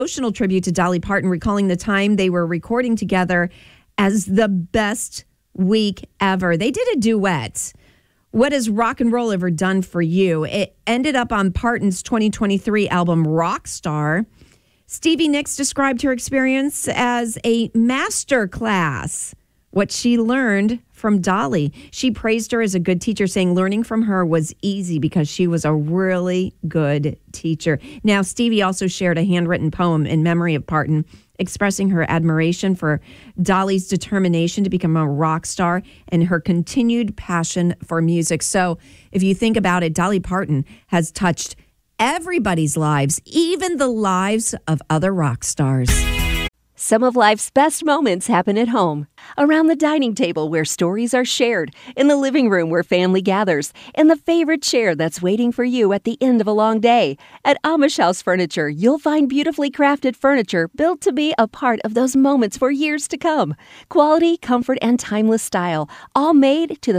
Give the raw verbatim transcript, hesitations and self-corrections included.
Emotional tribute to Dolly Parton, recalling the time they were recording together as the best week ever. They did a duet. What has rock and roll ever done for you? It ended up on Parton's twenty twenty-three album Rockstar. Stevie Nicks described her experience as a master class, what she learned from Dolly. She praised her as a good teacher, saying learning from her was easy because she was a really good teacher. Now, Stevie also shared a handwritten poem in memory of Parton, expressing her admiration for Dolly's determination to become a rock star and her continued passion for music. So if you think about it, Dolly Parton has touched everybody's lives, even the lives of other rock stars. Some of life's best moments happen at home. Around the dining table where stories are shared, in the living room where family gathers, in the favorite chair that's waiting for you at the end of a long day. At Amish House Furniture, you'll find beautifully crafted furniture built to be a part of those moments for years to come. Quality, comfort, and timeless style, all made to the